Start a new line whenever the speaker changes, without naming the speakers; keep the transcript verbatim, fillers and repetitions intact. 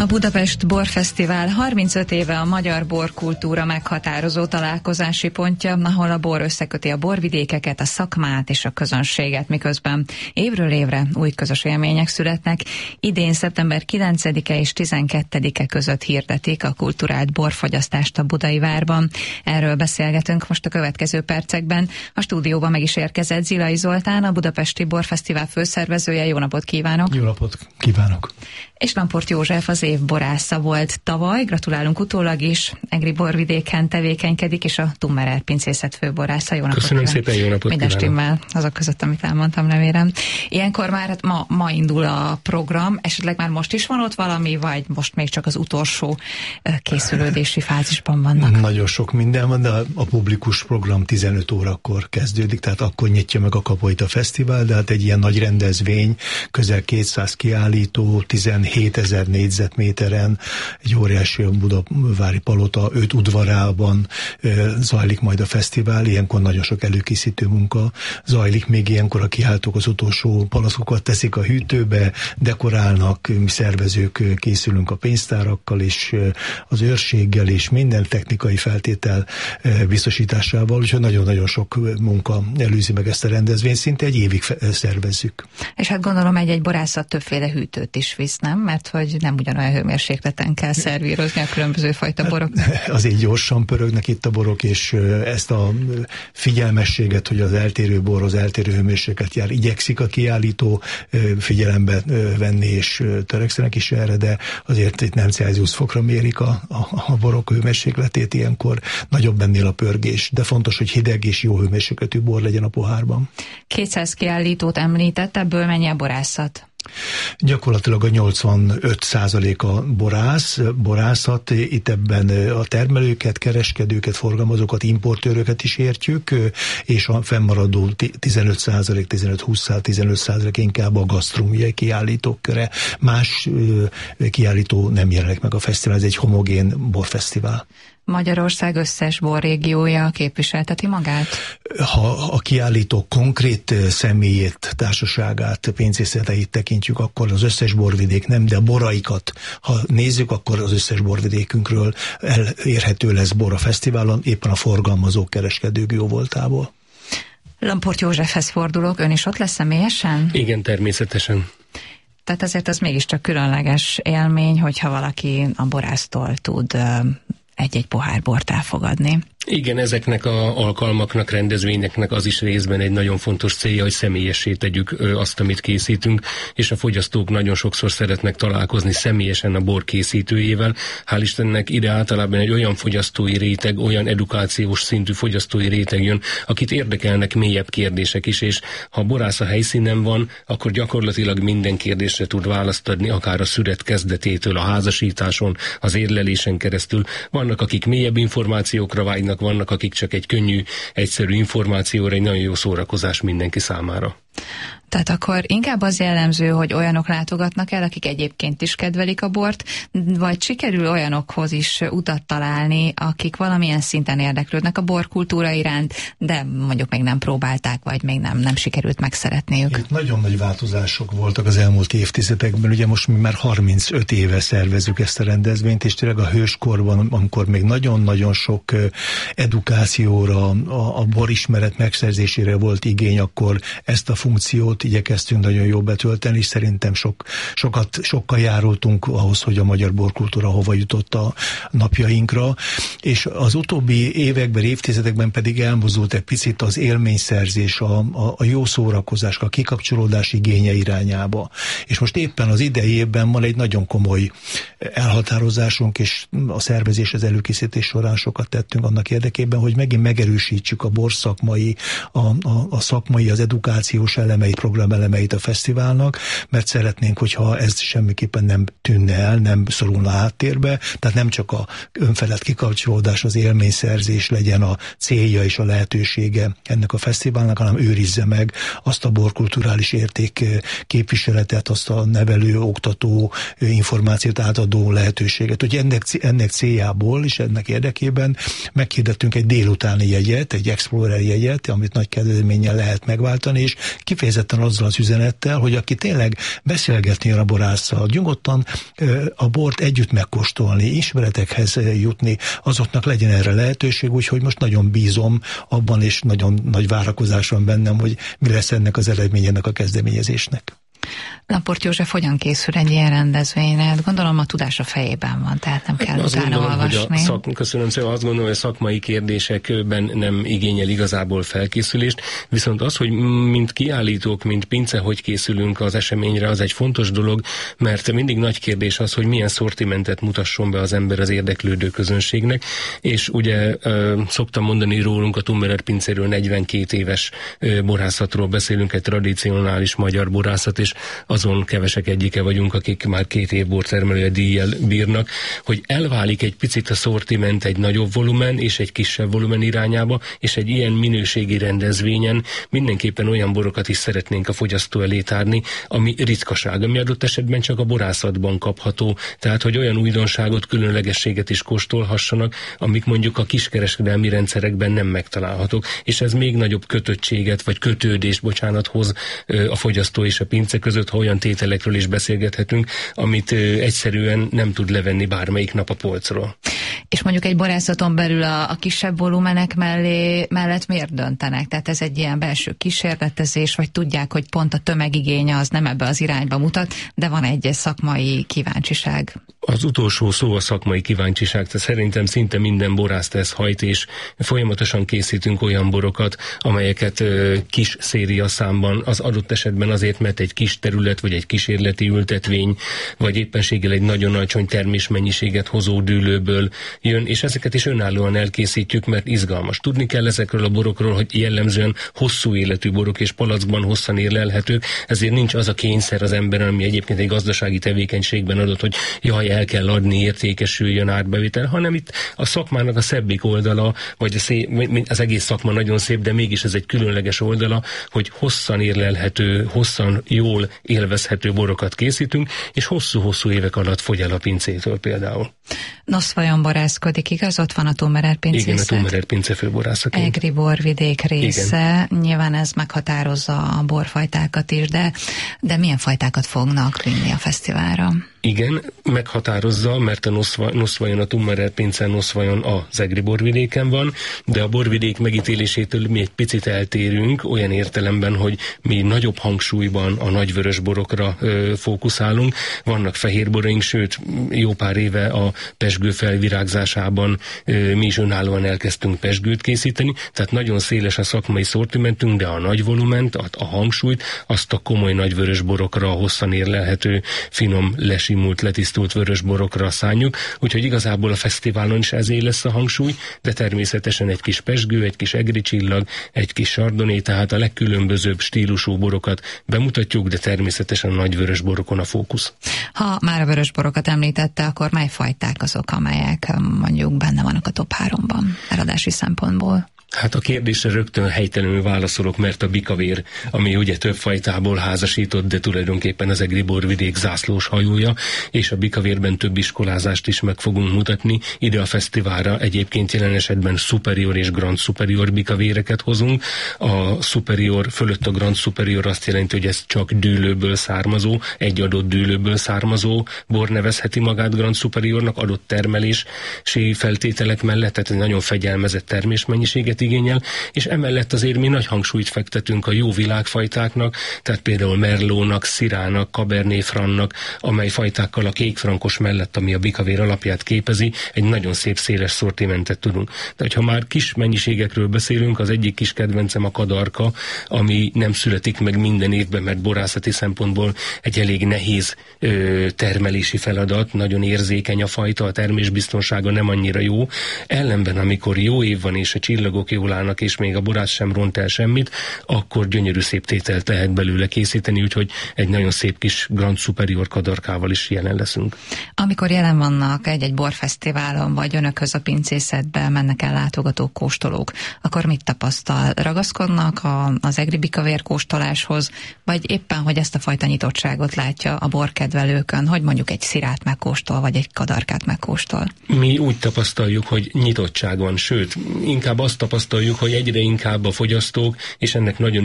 A Budapest Borfesztivál harmincöt éve a magyar borkultúra meghatározó találkozási pontja, ahol a bor összeköti a borvidékeket, a szakmát és a közönséget, miközben évről évre új közös élmények születnek. Idén szeptember kilencedike és tizenkettedike között hirdetik a kulturált borfogyasztást a Budai Várban. Erről beszélgetünk most a következő percekben. A stúdióban meg is érkezett Zilai Zoltán, a Budapesti Borfesztivál főszervezője. Jó napot kívánok!
Jó napot kívánok!
És Lamport József az év borásza volt tavaly, gratulálunk utólag is, Egri borvidéken tevékenykedik, és a Tummerer pincészet főborásza. Jó napot
Köszönöm
kívánok.
szépen, jó napot
Minden
kívánok.
stimmel azok között, amit elmondtam, remélem. Ilyenkor már hát ma, ma indul a program, esetleg már most is van ott valami, vagy most még csak az utolsó készülődési fázisban vannak?
Nagyon sok minden van, de a publikus program tizenöt órakor kezdődik, tehát akkor nyitja meg a kapuit a fesztivál, de hát egy ilyen nagy rendezvény, közel kétszáz kiállító, tizenhétezer négyzetméteren, egy óriási budavári palota, öt udvarában zajlik majd a fesztivál, ilyenkor nagyon sok előkészítő munka zajlik, még ilyenkor a kiállítók az utolsó palaszokat teszik a hűtőbe, dekorálnak, mi szervezők készülünk a pénztárakkal és az őrséggel és minden technikai feltétel biztosításával, úgyhogy nagyon-nagyon sok munka előzi meg ezt a rendezvényt, szinte egy évig szervezzük.
És hát gondolom egy-egy borászat többféle hűtőt is visz, nem? Mert hogy nem ugyanolyan hőmérsékleten kell szervírozni a különböző fajta borok.
Azért gyorsan pörögnek itt a borok, és ezt a figyelmességet, hogy az eltérő borhoz eltérő hőmérséklet jár, igyekszik a kiállító figyelembe venni, és törekszenek is erre, de azért itt nem Celsius fokra mérik a, a, a borok hőmérsékletét, ilyenkor nagyobb ennél a pörgés, de fontos, hogy hideg és jó hőmérsékletű bor legyen a pohárban.
kétszáz kiállítót említett, ebből mennyi a borászat?
Gyakorlatilag a nyolcvanöt százalék a borász, borászat, itt ebben a termelőket, kereskedőket, forgalmazókat, importőröket is értjük, és a fennmaradó tizenöt százalék, tizenöt-húsz százalék, tizenöt százalék inkább a gasztronómiai kiállítók köre. Más kiállító nem jelenik meg a fesztivál, ez egy homogén borfesztivál.
Magyarország összes borrégiója képviselteti magát?
Ha a kiállító konkrét személyét, társaságát, pénzészeteit tekintjük, akkor az összes borvidék nem, de a boraikat, ha nézzük, akkor az összes borvidékünkről elérhető lesz bor a fesztiválon, éppen a forgalmazók, kereskedők jó voltából.
Lamport Józsefhez fordulok, ön is ott lesz személyesen?
Igen, természetesen.
Tehát azért az mégiscsak különleges élmény, hogyha valaki a borásztól tud egy-egy pohár bort elfogadni.
Igen, ezeknek a alkalmaknak, rendezvényeknek az is részben egy nagyon fontos célja, hogy személyessé tegyük azt, amit készítünk, és a fogyasztók nagyon sokszor szeretnek találkozni személyesen a bor készítőjével. Hál' Istennek ide általában egy olyan fogyasztói réteg, olyan edukációs szintű fogyasztói réteg jön, akit érdekelnek mélyebb kérdések is, és ha a borász a helyszínen van, akkor gyakorlatilag minden kérdésre tud választ adni, akár a szüret kezdetétől, a házasításon, az érlelésen keresztül. Vannak, akik mélyebb információkra vágynak, vannak, akik csak egy könnyű, egyszerű információra, egy nagyon jó szórakozás mindenki számára.
Tehát akkor inkább az jellemző, hogy olyanok látogatnak el, akik egyébként is kedvelik a bort, vagy sikerül olyanokhoz is utat találni, akik valamilyen szinten érdeklődnek a borkultúra iránt, de mondjuk még nem próbálták, vagy még nem, nem sikerült megszeretniük.
Itt nagyon nagy változások voltak az elmúlt évtizedekben, ugye most mi már harmincöt éve szervezzük ezt a rendezvényt, és tényleg a hőskorban, amikor még nagyon-nagyon sok edukációra, a, a borismeret megszerzésére volt igény, akkor ezt a funkciót igyekeztünk nagyon jól betölteni, és szerintem sok, sokat, sokkal járultunk ahhoz, hogy a magyar borkultúra hova jutott a napjainkra, és az utóbbi években, évtizedekben pedig elmozdult egy picit az élményszerzés, a, a, a jó szórakozás, a kikapcsolódás igénye irányába. És most éppen az idejében van egy nagyon komoly elhatározásunk, és a szervezés, az előkészítés során sokat tettünk annak érdekében, hogy megint megerősítsük a borszakmai, a, a, a szakmai, az edukációs elemeit, programelemeit a fesztiválnak, mert szeretnénk, hogyha ez semmiképpen nem tűnne el, nem szorulna háttérbe, tehát nem csak a önfelett kikapcsolódás, az élményszerzés legyen a célja és a lehetősége ennek a fesztiválnak, hanem őrizze meg azt a borkulturális érték képviseletet, azt a nevelő, oktató, információt átadó lehetőséget. Ugye ennek, ennek céljából és ennek érdekében meghirdettünk egy délutáni jegyet, egy Explorer jegyet, amit nagy kedvezménnyel lehet megváltani, és kifejezetten nyugodtan azzal az üzenettel, hogy aki tényleg beszélgetni a borásszal, nyugodtan a bort együtt megkóstolni, ismeretekhez jutni, azoknak legyen erre lehetőség, úgyhogy most nagyon bízom abban, és nagyon nagy várakozás van bennem, hogy mi lesz ennek az eredmény, ennek a kezdeményezésnek.
Lamport József hogyan készül egy ilyen rendezvényre? Gondolom a tudás a fejében van, tehát nem kell
azt
utána
gondolom,
olvasni.
Hogy a szak, köszönöm szépen, azt gondolom, hogy a szakmai kérdésekben nem igényel igazából felkészülést, viszont az, hogy mint kiállítók, mint pince, hogy készülünk az eseményre, az egy fontos dolog, mert mindig nagy kérdés az, hogy milyen szortimentet mutasson be az ember az érdeklődő közönségnek, és ugye szoktam mondani rólunk a Tummerer pincéről negyvenkét éves borászatról beszélünk, egy tradicionális magyar borászat, és azon kevesek egyike vagyunk, akik már két év bortermelője díjjal bírnak, hogy elválik egy picit a szortiment egy nagyobb volumen és egy kisebb volumen irányába, és egy ilyen minőségi rendezvényen mindenképpen olyan borokat is szeretnénk a fogyasztó elé tárni, ami ritkaság, ami adott esetben csak a borászatban kapható, tehát hogy olyan újdonságot, különlegességet is kóstolhassanak, amik mondjuk a kiskereskedelmi rendszerekben nem megtalálhatók, és ez még nagyobb kötöttséget, vagy kötődést, bocsánat, hoz a fogyasztó és a pince között, ha olyan tételekről is beszélgethetünk, amit ö, egyszerűen nem tud levenni bármelyik nap a polcról.
És mondjuk egy borászaton belül a, a kisebb volumenek mellé, mellett miért döntenek? Tehát ez egy ilyen belső kísérletezés, vagy tudják, hogy pont a tömegigénye az nem ebbe az irányba mutat, de van egy szakmai kíváncsiság.
Az utolsó szó a szakmai kíváncsiság, tehát szerintem szinte minden borászt ez hajt, és folyamatosan készítünk olyan borokat, amelyeket ö, kis széria számban, az adott esetben azért, mert egy kis terület, vagy egy kísérleti ültetvény, vagy éppenséggel egy nagyon alacsony termésmennyiséget hozó dűlőből jön, és ezeket is önállóan elkészítjük, mert izgalmas. Tudni kell ezekről a borokról, hogy jellemzően hosszú életű borok és palackban hosszan érlelhetők, ezért nincs az a kényszer az emberen, ami egyébként egy gazdasági tevékenységben adott, hogy jaj, el kell adni, értékesüljön, árbevétel, hanem itt a szakmának a szebbik oldala, vagy a szép, az egész szakma nagyon szép, de mégis ez egy különleges oldala, hogy hosszan érlelhető, hosszan jól élvezhető borokat készítünk, és hosszú-hosszú évek alatt fogy el a pincétől például.
Nosz vajon borászkodik, igaz? Ott van a Tummerer pincészet.
Igen, a Tummerer pince főborászaként.
Egri borvidék része. Igen. Nyilván ez meghatározza a borfajtákat is, de, de milyen fajtákat fognak vinni a fesztiválra?
Igen, meghatározza, mert a Noszvajon, a Tummerer pince Noszvajon az Egri borvidéken van, de a borvidék megítélésétől mi egy picit eltérünk, olyan értelemben, hogy mi nagyobb hangsúlyban a nagyvörös borokra ö, fókuszálunk. Vannak fehérboraink, sőt, jó pár éve a pezsgő felvirágzásában ö, mi is önállóan elkezdtünk pezsgőt készíteni, tehát nagyon széles a szakmai szortimentünk, de a nagy volument, a, a hangsúlyt, azt a komoly nagyvörös borokra, a hosszan érlelhető, finom, lesimult, letisztult vörös borokra szánjuk, úgyhogy igazából a fesztiválon is ezért lesz a hangsúly, de természetesen egy kis pezsgő, egy kis egri csillag, egy kis chardonnay, tehát a legkülönbözőbb stílusú borokat bemutatjuk, de természetesen a nagy vörös borokon a fókusz.
Ha már a vörös borokat említette, akkor mely fajták azok, amelyek mondjuk benne vannak a top háromban eladási szempontból?
Hát a kérdésre rögtön helytelenül válaszolok, mert a bikavér, ami ugye több fajtából házasított, de tulajdonképpen az egri borvidék zászlós hajója, és a bikavérben több iskolázást is meg fogunk mutatni. Ide a fesztiválra egyébként jelen esetben superior és grand superior bikavéreket hozunk. A superior fölött a grand superior azt jelenti, hogy ez csak dűlőből származó, egy adott dűlőből származó bor nevezheti magát grand superiornak adott termelési feltételek mellett, tehát egy nagyon fegyelmezett termésmennyiséget igényel, és emellett azért mi nagy hangsúlyt fektetünk a jó világfajtáknak, tehát például Merlónak, Szirának, Cabernet Francnak, amely fajtákkal a kékfrankos mellett, ami a bikavér alapját képezi, egy nagyon szép széles szortimentet tudunk. De hogyha már kis mennyiségekről beszélünk, az egyik kis kedvencem a kadarka, ami nem születik meg minden évben, mert borászati szempontból egy elég nehéz ö, termelési feladat, nagyon érzékeny a fajta, a termésbiztonsága nem annyira jó. Ellenben, amikor jó év van és a csillagok jól állnak, és még a borász sem ront el semmit, akkor gyönyörű szép tételt lehet belőle készíteni, úgyhogy egy nagyon szép kis Grand Superior kadarkával is jelen leszünk.
Amikor jelen vannak egy-egy borfesztiválon, vagy önökhöz a pincészetbe mennek el látogatók, kóstolók, akkor mit tapasztal? Ragaszkodnak a, az egri bikavér kóstoláshoz, vagy éppen, hogy ezt a fajta nyitottságot látja a borkedvelőkön, hogy mondjuk egy szirát megkóstol, vagy egy kadarkát megkóstol?
Mi úgy tapasztaljuk, hogy nyitottság van, sőt, inkább azt tapasztaljuk, hogy egyre inkább a fogyasztók, és ennek nagyon